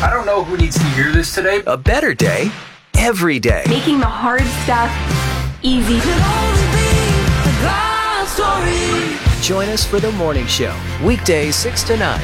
I don't know who needs to hear this today. A better day every day. Making the hard stuff easy. Join us for the morning show, weekdays 6 to 9.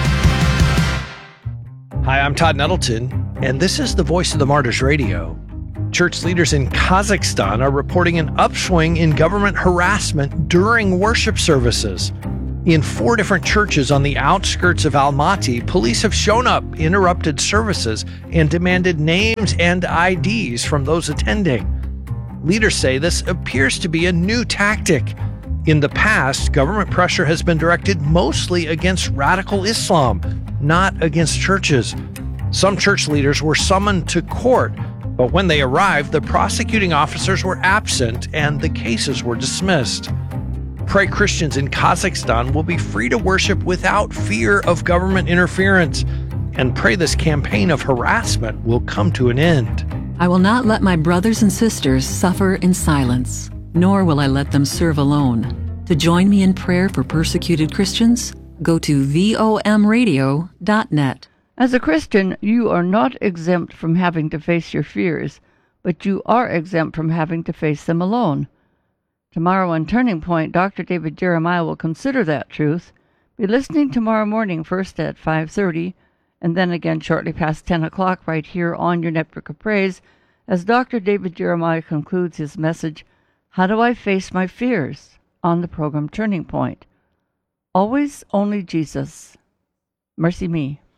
Hi, I'm Todd Nettleton, and this is the Voice of the Martyrs Radio. Church leaders in Kazakhstan are reporting an upswing in government harassment during worship services. In 4 different churches on the outskirts of Almaty, police have shown up, interrupted services, and demanded names and IDs from those attending. Leaders say this appears to be a new tactic. In the past, government pressure has been directed mostly against radical Islam, not against churches. Some church leaders were summoned to court, but when they arrived, the prosecuting officers were absent and the cases were dismissed. Pray Christians in Kazakhstan will be free to worship without fear of government interference, and pray this campaign of harassment will come to an end. I will not let my brothers and sisters suffer in silence, nor will I let them serve alone. To join me in prayer for persecuted Christians, go to vomradio.net. As a Christian, you are not exempt from having to face your fears, but you are exempt from having to face them alone. Tomorrow on Turning Point, Dr. David Jeremiah will consider that truth. Be listening tomorrow morning, first at 5:30, and then again shortly past 10 o'clock right here on your Network of Praise, as Dr. David Jeremiah concludes his message, How Do I Face My Fears?, on the program Turning Point. Always only Jesus. Mercy me.